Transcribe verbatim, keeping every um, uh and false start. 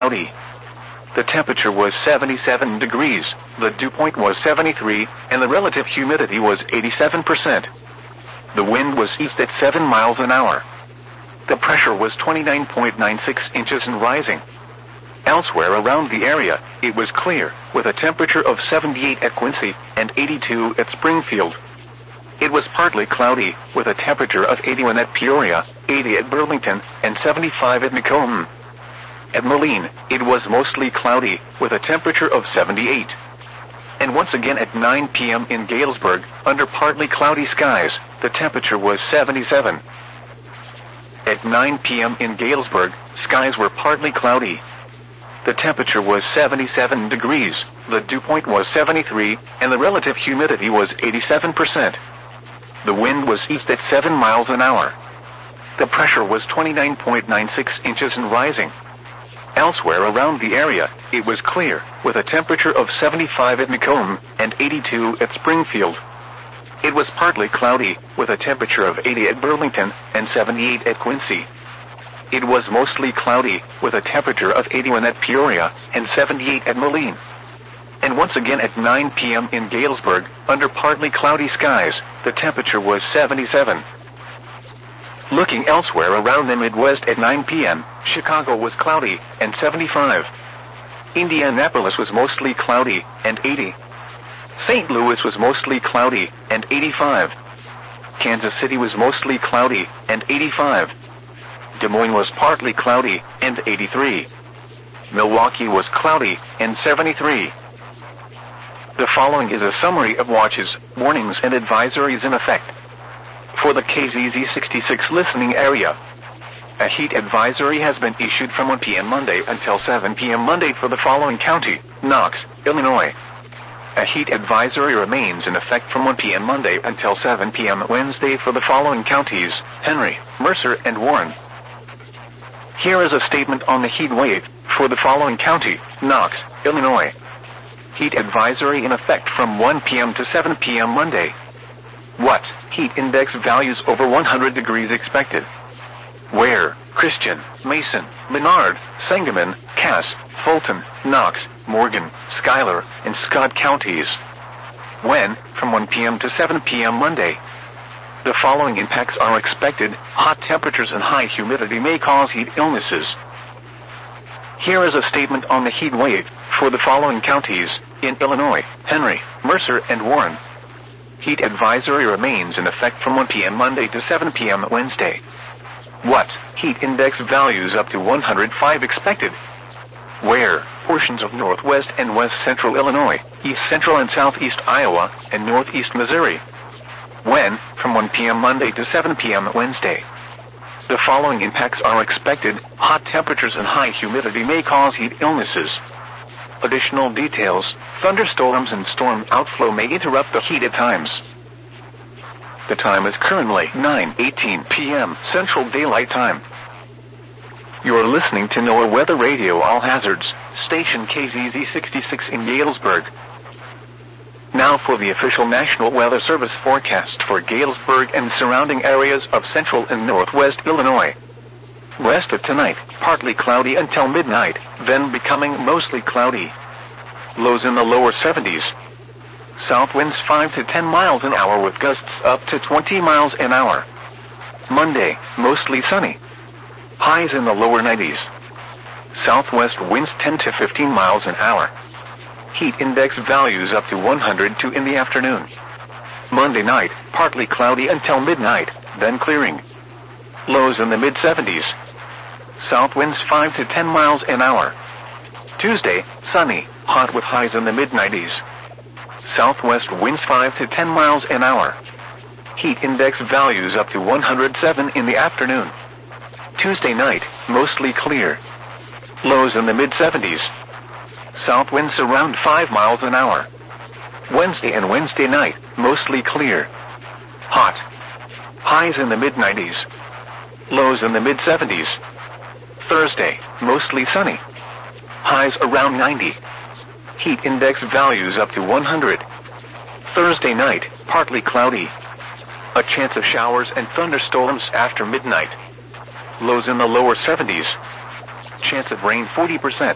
cloudy. The temperature was seventy-seven degrees, the dew point was seventy-three, and the relative humidity was eighty-seven percent. The wind was east at seven miles an hour. The pressure was twenty-nine point nine six inches and rising. Elsewhere around the area, it was clear, with a temperature of seventy-eight at Quincy and eighty-two at Springfield. It was partly cloudy, with a temperature of eighty-one at Peoria, eighty at Burlington, and seventy-five at Macomb. At Moline, it was mostly cloudy, with a temperature of seventy-eight. And once again at nine p.m. in Galesburg, under partly cloudy skies, the temperature was seventy-seven. At nine p.m. in Galesburg, skies were partly cloudy. The temperature was seventy-seven degrees, the dew point was seventy-three, and the relative humidity was eighty-seven percent. The wind was east at seven miles an hour. The pressure was twenty-nine point nine six inches and rising. Elsewhere around the area, it was clear, with a temperature of seventy-five at Macomb and eighty-two at Springfield. It was partly cloudy, with a temperature of eighty at Burlington and seventy-eight at Quincy. It was mostly cloudy, with a temperature of eighty-one at Peoria and seventy-eight at Moline. And once again at nine p.m. in Galesburg, under partly cloudy skies, the temperature was seventy-seven. Looking elsewhere around the Midwest at nine p.m., Chicago was cloudy and seventy-five. Indianapolis was mostly cloudy and eighty. Saint Louis was mostly cloudy and eighty-five. Kansas City was mostly cloudy and eighty-five. Des Moines was partly cloudy and eighty-three. Milwaukee was cloudy and seventy-three. The following is a summary of watches, warnings, and advisories in effect. For the K Z Z sixty-six listening area, a heat advisory has been issued from one p.m. Monday until seven p.m. Monday for the following county: Knox, Illinois. A heat advisory remains in effect from one p.m. Monday until seven p.m. Wednesday for the following counties: Henry, Mercer, and Warren. Here is a statement on the heat wave for the following county: Knox, Illinois. Heat advisory in effect from one p.m. to seven p.m. Monday. What? Heat index values over one hundred degrees expected. Where? Christian, Mason, Menard, Sangamon, Cass, Fulton, Knox, Morgan, Schuyler, and Scott counties. When? From one p.m. to seven p.m. Monday. The following impacts are expected: hot temperatures and high humidity may cause heat illnesses. Here is a statement on the heat wave for the following counties in Illinois: Henry, Mercer, and Warren. Heat advisory remains in effect from one p.m. Monday to seven p.m. Wednesday. What? Heat index values up to one hundred five expected. Where? Portions of northwest and west central Illinois, east central and southeast Iowa, and northeast Missouri. When? From one p.m. Monday to seven p.m. Wednesday. The following impacts are expected: hot temperatures and high humidity may cause heat illnesses. Additional details: thunderstorms and storm outflow may interrupt the heat at times. The time is currently nine eighteen p.m. Central Daylight Time. You are listening to NOAA Weather Radio All Hazards, station K Z Z sixty-six in Galesburg. Now for the official National Weather Service forecast for Galesburg and surrounding areas of central and northwest Illinois. West of tonight, partly cloudy until midnight, then becoming mostly cloudy. Lows in the lower seventies. South winds five to ten miles an hour with gusts up to twenty miles an hour. Monday, mostly sunny. Highs in the lower nineties. Southwest winds ten to fifteen miles an hour. Heat index values up to one hundred two in the afternoon. Monday night, partly cloudy until midnight, then clearing. Lows in the mid seventies. South winds five to ten miles an hour. Tuesday, sunny, hot with highs in the mid nineties. Southwest winds five to ten miles an hour. Heat index values up to one hundred seven in the afternoon. Tuesday night, mostly clear. Lows in the mid seventies. South winds around five miles an hour. Wednesday and Wednesday night, mostly clear. Hot. Highs in the mid nineties. Lows in the mid seventies. Thursday, mostly sunny. Highs around ninety. Heat index values up to one hundred. Thursday night, partly cloudy. A chance of showers and thunderstorms after midnight. Lows in the lower seventies. Chance of rain forty percent.